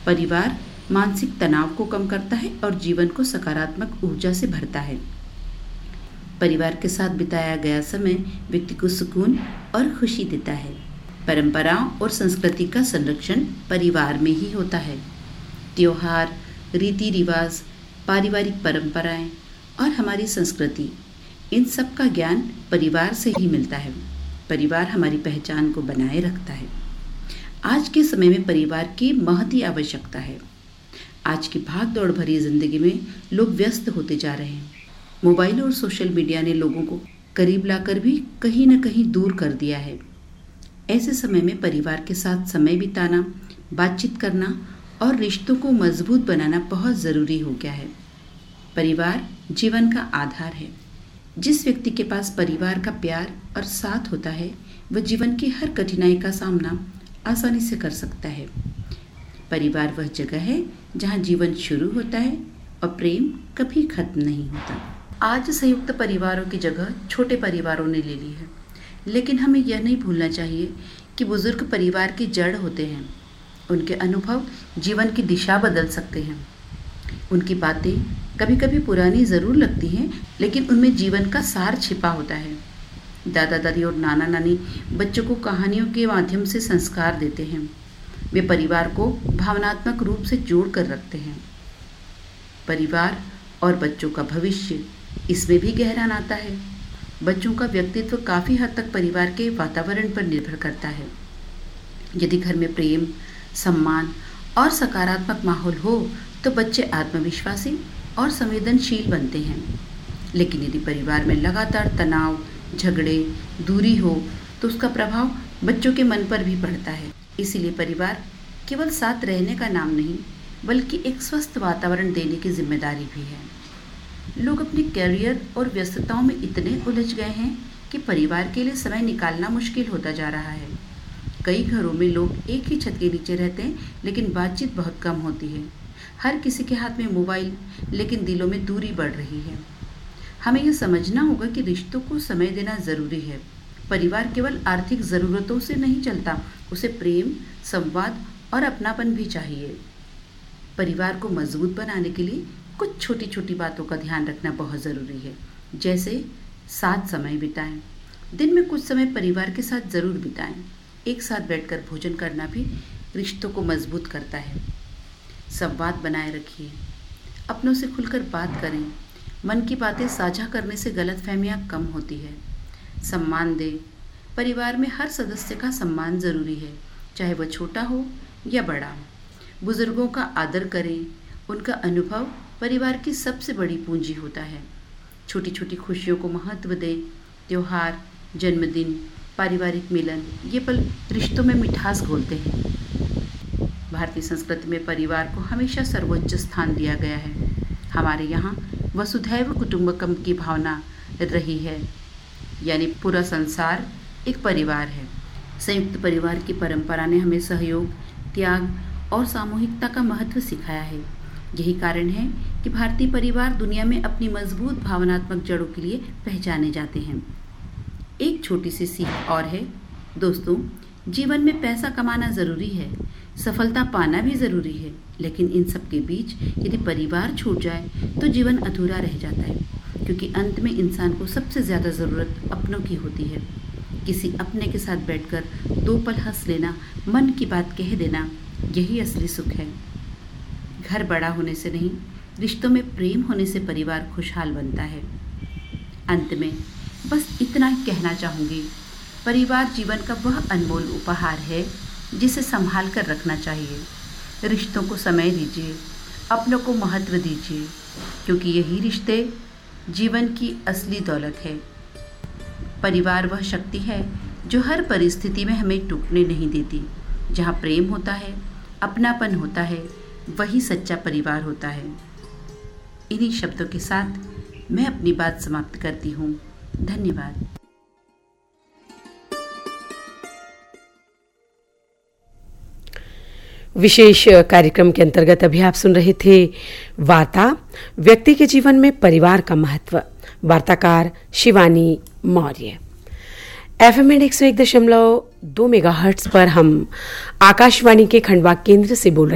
परिवार मानसिक तनाव को कम करता है और जीवन को सकारात्मक ऊर्जा से भरता है। परिवार के साथ बिताया गया समय व्यक्ति को सुकून और खुशी देता है। परंपराओं और संस्कृति का संरक्षण परिवार में ही होता है। त्योहार, रीति रिवाज, पारिवारिक परंपराएं और हमारी संस्कृति, इन सब का ज्ञान परिवार से ही मिलता है। परिवार हमारी पहचान को बनाए रखता है। आज के समय में परिवार की महती ही आवश्यकता है। आज की भाग दौड़ भरी जिंदगी में लोग व्यस्त होते जा रहे हैं। मोबाइल और सोशल मीडिया ने लोगों को करीब लाकर भी कहीं न कहीं दूर कर दिया है। ऐसे समय में परिवार के साथ समय बिताना, बातचीत करना और रिश्तों को मजबूत बनाना बहुत ज़रूरी हो गया है। परिवार जीवन का आधार है। जिस व्यक्ति के पास परिवार का प्यार और साथ होता है, वह जीवन की हर कठिनाई का सामना आसानी से कर सकता है। परिवार वह जगह है जहाँ जीवन शुरू होता है और प्रेम कभी खत्म नहीं होता। आज संयुक्त परिवारों की जगह छोटे परिवारों ने ले ली है, लेकिन हमें यह नहीं भूलना चाहिए कि बुजुर्ग परिवार की जड़ होते हैं। उनके अनुभव जीवन की दिशा बदल सकते हैं। उनकी बातें कभी कभी पुरानी ज़रूर लगती हैं, लेकिन उनमें जीवन का सार छिपा होता है। दादा दादी और नाना नानी बच्चों को कहानियों के माध्यम से संस्कार देते हैं। वे परिवार को भावनात्मक रूप से जोड़ कर रखते हैं। परिवार और बच्चों का भविष्य, इसमें भी गहरा नाता है। बच्चों का व्यक्तित्व काफ़ी हद तक परिवार के वातावरण पर निर्भर करता है। यदि घर में प्रेम, सम्मान और सकारात्मक माहौल हो तो बच्चे आत्मविश्वासी और संवेदनशील बनते हैं। लेकिन यदि परिवार में लगातार तनाव, झगड़े, दूरी हो तो उसका प्रभाव बच्चों के मन पर भी पड़ता है। इसीलिए परिवार केवल साथ रहने का नाम नहीं, बल्कि एक स्वस्थ वातावरण देने की जिम्मेदारी भी है। लोग अपने करियर और व्यस्तताओं में इतने उलझ गए हैं कि परिवार के लिए समय निकालना मुश्किल होता जा रहा है। कई घरों में लोग एक ही छत के नीचे रहते हैं, लेकिन बातचीत बहुत कम होती है। हर किसी के हाथ में मोबाइल, लेकिन दिलों में दूरी बढ़ रही है। हमें यह समझना होगा कि रिश्तों को समय देना ज़रूरी है। परिवार केवल आर्थिक ज़रूरतों से नहीं चलता, उसे प्रेम, संवाद और अपनापन भी चाहिए। परिवार को मजबूत बनाने के लिए कुछ छोटी छोटी बातों का ध्यान रखना बहुत ज़रूरी है। जैसे साथ समय बिताएं। दिन में कुछ समय परिवार के साथ ज़रूर बिताएं। एक साथ बैठकर भोजन करना भी रिश्तों को मजबूत करता है। संवाद बनाए रखिए। अपनों से खुलकर बात करें। मन की बातें साझा करने से गलतफहमियां कम होती है। सम्मान दें। परिवार में हर सदस्य का सम्मान ज़रूरी है, चाहे वह छोटा हो या बड़ा। बुजुर्गों का आदर करें। उनका अनुभव परिवार की सबसे बड़ी पूंजी होता है। छोटी छोटी खुशियों को महत्व दें। त्योहार, जन्मदिन, पारिवारिक मिलन, ये पल रिश्तों में मिठास घोलते हैं। भारतीय संस्कृति में परिवार को हमेशा सर्वोच्च स्थान दिया गया है। हमारे यहाँ वसुधैव कुटुंबकम की भावना रही है, यानी पूरा संसार एक परिवार है। संयुक्त परिवार की परंपरा ने हमें सहयोग, त्याग और सामूहिकता का महत्व सिखाया है। यही कारण है कि भारतीय परिवार दुनिया में अपनी मजबूत भावनात्मक जड़ों के लिए पहचाने जाते हैं। एक छोटी सी सीख और है दोस्तों, जीवन में पैसा कमाना ज़रूरी है, सफलता पाना भी ज़रूरी है, लेकिन इन सब के बीच यदि परिवार छूट जाए तो जीवन अधूरा रह जाता है, क्योंकि अंत में इंसान को सबसे ज़्यादा ज़रूरत अपनों की होती है। किसी अपने के साथ बैठकर 2 पल हंस लेना, मन की बात कह देना, यही असली सुख है। घर बड़ा होने से नहीं, रिश्तों में प्रेम होने से परिवार खुशहाल बनता है। अंत में बस इतना ही कहना चाहूँगी, परिवार जीवन का वह अनमोल उपहार है जिसे संभाल कर रखना चाहिए। रिश्तों को समय दीजिए, अपनों को महत्व दीजिए, क्योंकि यही रिश्ते जीवन की असली दौलत है। परिवार वह शक्ति है जो हर परिस्थिति में हमें टूटने नहीं देती। जहाँ प्रेम होता है, अपनापन होता है, वही सच्चा परिवार होता है। इन्हीं शब्दों के साथ मैं अपनी बात समाप्त करती हूँ। धन्यवाद। विशेष कार्यक्रम के अंतर्गत अभी आप सुन रहे थे वार्ता, व्यक्ति के जीवन में परिवार का महत्व। वार्ताकार शिवानी मौर्य। FM 101.2 मेगाहर्ट्ज पर हम आकाशवाणी के खंडवा केंद्र से बोल रहे